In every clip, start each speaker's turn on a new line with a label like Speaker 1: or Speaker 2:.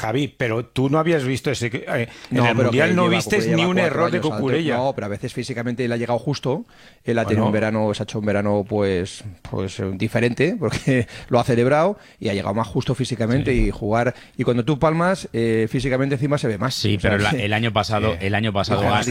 Speaker 1: Javi, pero tú no habías visto ese... en el
Speaker 2: pero
Speaker 1: Mundial
Speaker 2: que
Speaker 1: no
Speaker 2: lleva-
Speaker 1: vistes
Speaker 2: Cucurella
Speaker 1: ni
Speaker 2: lleva
Speaker 1: un
Speaker 2: 4
Speaker 1: error de
Speaker 2: años antes.
Speaker 1: Cucurella.
Speaker 2: No, pero a veces físicamente le ha llegado justo. Él ha tenido se ha hecho un verano pues diferente, porque lo ha celebrado y ha llegado más justo físicamente y jugar. Y cuando tú palmas, físicamente encima se ve más.
Speaker 3: Sí, pero el año pasado, el año pasado no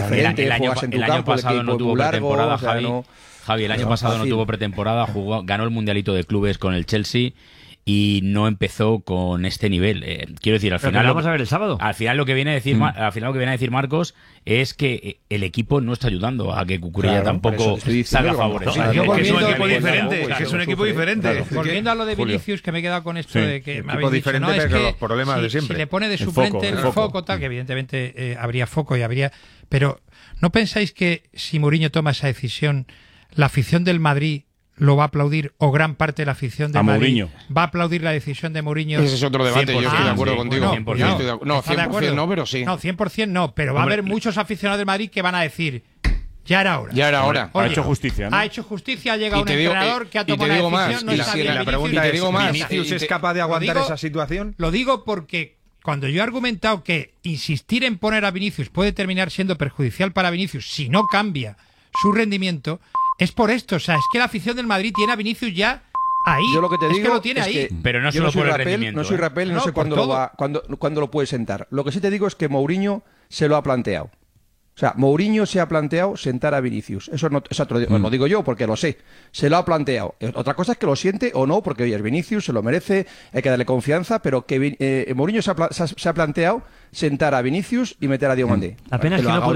Speaker 3: tuvo pretemporada, Javi, el año pasado no tuvo pretemporada, ganó el Mundialito de Clubes con el Chelsea y no empezó con este nivel. Quiero decir, al final
Speaker 4: vamos a ver el sábado.
Speaker 3: Al final lo que viene a decir Marcos es que el equipo no está ayudando a que Cucurella tampoco salga favorecido.
Speaker 5: Es un equipo diferente. Es un equipo diferente.
Speaker 6: Volviendo a lo de Vinicius, que me he quedado con esto de que me habéis dicho,
Speaker 5: diferente,
Speaker 6: es
Speaker 5: pero
Speaker 6: que
Speaker 5: los problemas de siempre.
Speaker 6: si le pone de suplente el foco, tal, que evidentemente habría foco y habría... Pero ¿no pensáis que si Mourinho toma esa decisión, la afición del Madrid lo va a aplaudir, o gran parte de la afición de Madrid va a aplaudir la decisión de Mourinho?
Speaker 7: Ese es otro debate, yo estoy de acuerdo contigo.
Speaker 3: 100%.
Speaker 7: No, 100% no, pero sí.
Speaker 6: No, 100% no, pero va a haber muchos aficionados del Madrid que van a decir, ya era hora.
Speaker 7: Ya era hora.
Speaker 8: Ha hecho justicia, ¿no?
Speaker 6: Ha hecho justicia, ha llegado un entrenador que ha tomado una decisión.
Speaker 5: No está bien. La pregunta es, ¿Vinicius es capaz de aguantar esa situación?
Speaker 6: Lo digo porque cuando yo he argumentado que insistir en poner a Vinicius puede terminar siendo perjudicial para Vinicius si no cambia su rendimiento, es por esto. O sea, es que la afición del Madrid tiene a Vinicius ya ahí.
Speaker 2: Yo lo que te digo
Speaker 6: es que lo tiene ahí.
Speaker 3: Pero no solo por el rendimiento.
Speaker 2: No soy rapel, no sé cuándo lo puede sentar. Lo que sí te digo es que Mourinho se lo ha planteado. O sea, Mourinho se ha planteado sentar a Vinicius. Eso no lo digo yo porque lo sé. Se lo ha planteado. Otra cosa es que lo siente o no, porque oye, es Vinicius, se lo merece, hay que darle confianza, pero que Mourinho se ha planteado sentar a Vinicius y meter a Diomandé.
Speaker 4: La pena es que no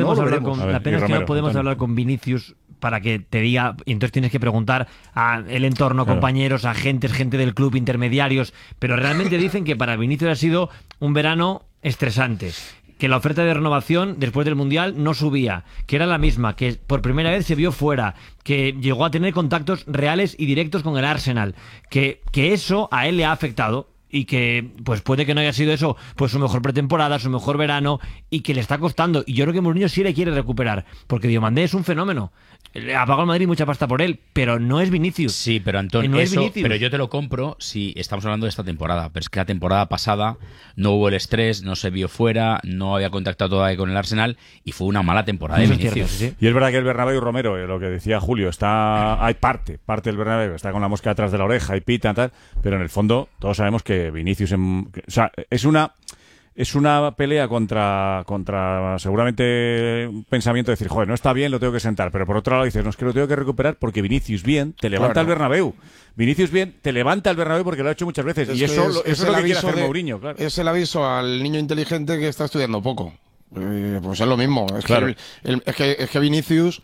Speaker 4: podemos hablar con Vinicius para que te diga, y entonces tienes que preguntar a el entorno, compañeros, agentes, gente del club, intermediarios, pero realmente dicen que para Vinicius ha sido un verano estresante, que la oferta de renovación después del Mundial no subía, que era la misma, que por primera vez se vio fuera, que llegó a tener contactos reales y directos con el Arsenal, que eso a él le ha afectado y que pues puede que no haya sido eso pues su mejor pretemporada, su mejor verano, y que le está costando. Y yo creo que Mourinho sí le quiere recuperar, porque Diomandé es un fenómeno. Ha pagado al Madrid mucha pasta por él, pero no es Vinicius.
Speaker 3: Sí, pero Antón,
Speaker 4: no
Speaker 3: eso, pero yo te lo compro si estamos hablando de esta temporada. Pero es que la temporada pasada no hubo el estrés, no se vio fuera, no había contactado todavía con el Arsenal y fue una mala temporada de Vinicius.
Speaker 8: Sí. Y es verdad que el Bernabéu, Romero, lo que decía Julio, hay parte del Bernabéu, está con la mosca detrás de la oreja y pita tal, pero en el fondo todos sabemos que Vinicius, es una pelea contra seguramente un pensamiento de decir, joder, no está bien, lo tengo que sentar, pero por otro lado dices, no, es que lo tengo que recuperar porque Vinicius bien te levanta el Bernabéu. Vinicius bien te levanta el Bernabéu porque lo ha hecho muchas veces, y eso es lo que quiere hacer Mourinho, claro.
Speaker 7: Es el aviso al niño inteligente que está estudiando poco. Pues es lo mismo. Es que Vinicius...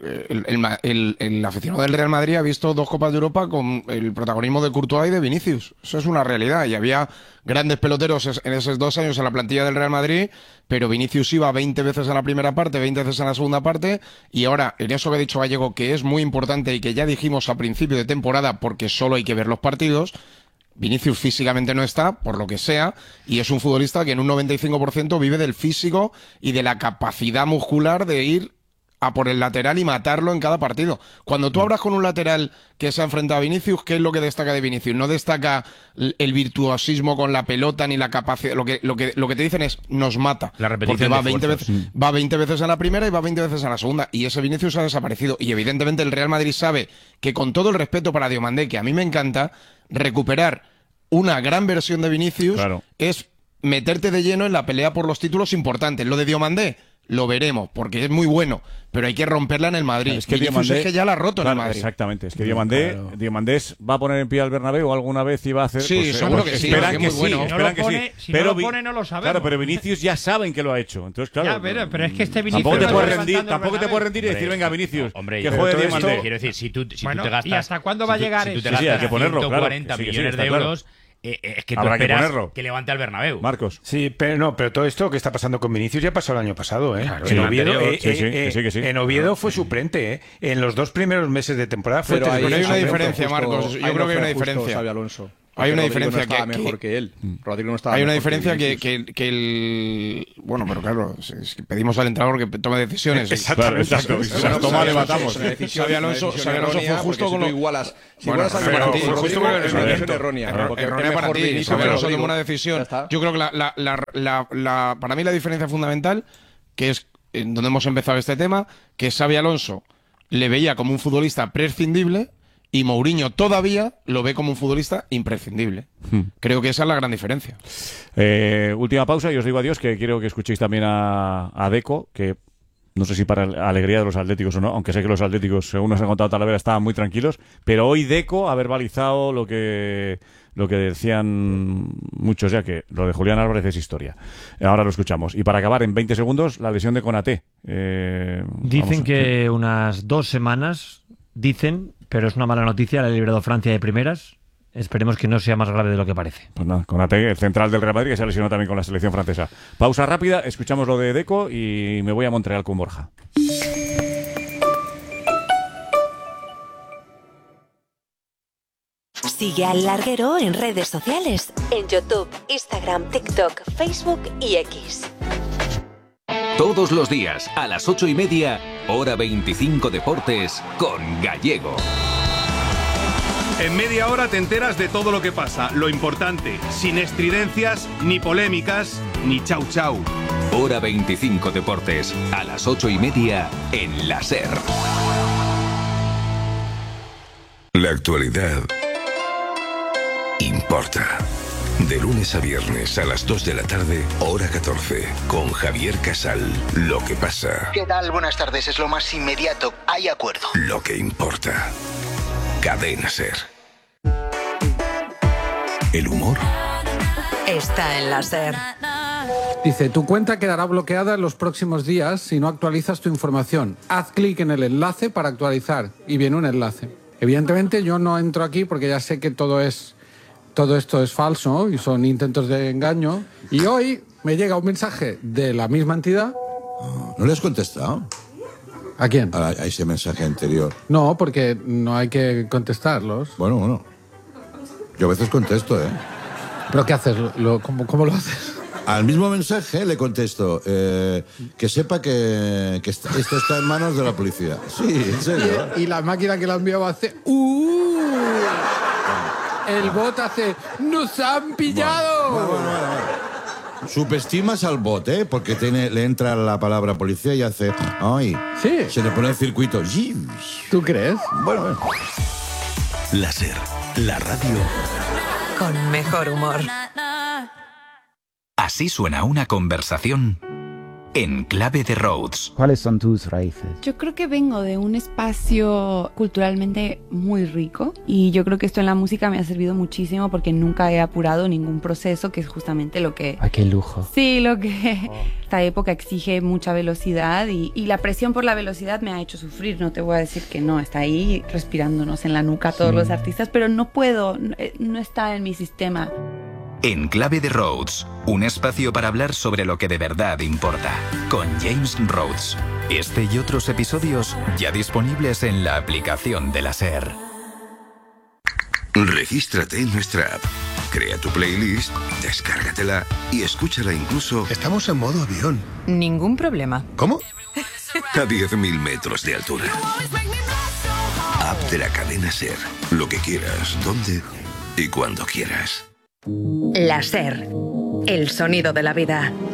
Speaker 7: El aficionado del Real Madrid ha visto 2 Copas de Europa con el protagonismo de Courtois y de Vinicius. Eso es una realidad. Y había grandes peloteros en esos 2 años en la plantilla del Real Madrid, pero Vinicius iba 20 veces en la primera parte, 20 veces en la segunda parte. Y ahora, en eso que ha dicho Gallego, que es muy importante y que ya dijimos a principio de temporada, porque solo hay que ver los partidos, Vinicius físicamente no está, por lo que sea, y es un futbolista que en un 95% vive del físico y de la capacidad muscular de ir a por el lateral y matarlo en cada partido. Cuando tú hablas con un lateral que se ha enfrentado a Vinicius, ¿qué es lo que destaca de Vinicius? No destaca el virtuosismo con la pelota ni la capacidad. Lo que te dicen es, nos mata.
Speaker 3: La repetición
Speaker 7: porque va
Speaker 3: 20
Speaker 7: 20 veces en la primera y va 20 veces en la segunda. Y ese Vinicius ha desaparecido. Y evidentemente el Real Madrid sabe que, con todo el respeto para Diomandé, que a mí me encanta, recuperar una gran versión de Vinicius es meterte de lleno en la pelea por los títulos importantes. Lo de Diomandé lo veremos, porque es muy bueno, pero hay que romperla en el Madrid.
Speaker 8: Es que
Speaker 7: Diomandé, es que ya la ha roto en el Madrid.
Speaker 8: Exactamente, es que Diomandé va a poner en pie al Bernabéu alguna vez y va a hacer...
Speaker 7: Sí, seguro que sí.
Speaker 8: Esperan que sí,
Speaker 6: bueno.
Speaker 8: esperan que sí.
Speaker 6: Si no lo pone, no lo sabemos.
Speaker 8: Claro, pero Vinicius ya saben que lo ha hecho. Entonces, claro...
Speaker 6: Ya, pero es que este Vinicius...
Speaker 8: Tampoco te puedes rendir y decir, venga, Vinicius, que juegue Diomandé.
Speaker 3: Quiero decir, si tú te gastas...
Speaker 6: ¿Y hasta cuándo va a llegar eso?
Speaker 3: Si tú te gastas 140 millones de euros... Es que tú esperas que levante al Bernabéu.
Speaker 8: Marcos.
Speaker 1: Sí, pero todo esto que está pasando con Vinicius ya pasó el año pasado, ¿eh?
Speaker 3: Claro,
Speaker 1: en Oviedo,
Speaker 8: en
Speaker 1: Oviedo fue suplente, ¿eh? En los 2 primeros meses de temporada fue...
Speaker 7: Pero hay una diferencia, Marcos. Yo creo que hay una diferencia.
Speaker 2: Hay una
Speaker 7: diferencia
Speaker 2: que mejor que él. Rodrigo no estaba.
Speaker 7: Hay una diferencia que bueno, pero claro, si pedimos al entrenador que tome decisiones.
Speaker 8: Exactamente. Exacto. Si las toma, debatamos.
Speaker 7: Xabi Alonso fue justo con lo...
Speaker 2: igualas. Si
Speaker 7: bueno,
Speaker 2: igualas
Speaker 7: pero
Speaker 2: justo con
Speaker 7: es una decisión errónea. Errónea para ti. Xabi Alonso tomó una decisión. Yo creo que para mí la diferencia fundamental, que es en donde hemos empezado este tema, que Xabi Alonso le veía como un futbolista prescindible y Mourinho todavía lo ve como un futbolista imprescindible. Creo que esa es la gran diferencia.
Speaker 8: Última pausa y os digo adiós, que quiero que escuchéis también a Deco, que no sé si para alegría de los atléticos o no, aunque sé que los atléticos, según nos ha contado Talavera, estaban muy tranquilos, pero hoy Deco ha verbalizado lo que decían muchos ya, que lo de Julián Álvarez es historia. Ahora lo escuchamos. Y para acabar, en 20 segundos, la lesión de Konaté.
Speaker 4: Dicen que unas 2 semanas, pero es una mala noticia, le ha librado Francia de primeras. Esperemos que no sea más grave de lo que parece.
Speaker 8: Pues nada, Konaté, el central del Real Madrid, que se ha lesionado también con la selección francesa. Pausa rápida, escuchamos lo de Deco y me voy a Montreal con Borja.
Speaker 9: Sigue al Larguero en redes sociales, en YouTube, Instagram, TikTok, Facebook y X.
Speaker 10: Todos los días, a las 8:30, Hora 25 Deportes, con Gallego.
Speaker 11: En media hora te enteras de todo lo que pasa, lo importante, sin estridencias, ni polémicas, ni chau chau.
Speaker 10: Hora 25 Deportes, a las 8:30, en la SER.
Speaker 12: La actualidad importa. De lunes a viernes a las 2 de la tarde, hora 14, con Javier Casal. Lo que pasa.
Speaker 13: ¿Qué tal? Buenas tardes, es lo más inmediato. Hay acuerdo.
Speaker 12: Lo que importa. Cadena SER. El humor
Speaker 9: está en la SER.
Speaker 14: Dice, tu cuenta quedará bloqueada en los próximos días si no actualizas tu información. Haz clic en el enlace para actualizar y viene un enlace. Evidentemente yo no entro aquí porque ya sé que todo esto es falso y son intentos de engaño. Y hoy me llega un mensaje de la misma entidad.
Speaker 15: ¿No le has contestado?
Speaker 14: ¿A quién?
Speaker 15: A ese mensaje anterior.
Speaker 14: No, porque no hay que contestarlos.
Speaker 15: Bueno. Yo a veces contesto, ¿eh?
Speaker 14: ¿Pero qué haces? ¿Cómo lo haces?
Speaker 15: Al mismo mensaje le contesto que sepa que esto está en manos de la policía. Sí, en serio.
Speaker 14: Y la máquina que la enviaba hace... El bot hace... ¡Nos han pillado!
Speaker 15: Bueno. Subestimas al bot, ¿eh? Porque le entra la palabra policía y hace... ¡Ay!
Speaker 14: Sí.
Speaker 15: Se le pone el circuito.
Speaker 14: ¿Tú crees?
Speaker 15: Bueno.
Speaker 12: La SER, la radio
Speaker 9: con mejor humor.
Speaker 10: Así suena una conversación en clave de Rhodes.
Speaker 16: ¿Cuáles son tus raíces?
Speaker 17: Yo creo que vengo de un espacio culturalmente muy rico y yo creo que esto en la música me ha servido muchísimo porque nunca he apurado ningún proceso, que es justamente lo que...
Speaker 16: ¡Ay, qué lujo!
Speaker 17: Sí, lo que esta época exige mucha velocidad y la presión por la velocidad me ha hecho sufrir. No te voy a decir que no, está ahí respirándonos en la nuca todos los artistas, pero no puedo, no está en mi sistema.
Speaker 10: En clave de Rhodes, un espacio para hablar sobre lo que de verdad importa, con James Rhodes. Este y otros episodios ya disponibles en la aplicación de la SER.
Speaker 12: Regístrate en nuestra app. Crea tu playlist, descárgatela y escúchala incluso...
Speaker 13: Estamos en modo avión.
Speaker 9: Ningún problema.
Speaker 13: ¿Cómo?
Speaker 12: A 10.000 metros de altura. App de la cadena SER. Lo que quieras, donde y cuando quieras.
Speaker 9: La SER, el sonido de la vida.